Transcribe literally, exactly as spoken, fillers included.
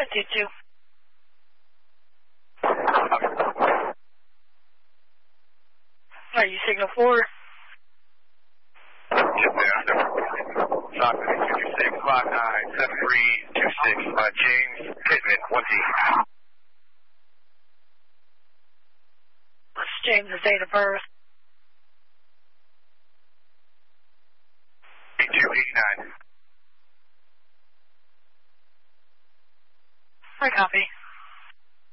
two two. Are you signal four? Yes, ma'am. Stock two two six, five nine seven three two six, uh, James Pittman, one T. What's James' date of birth? two eighty-nine. I copy.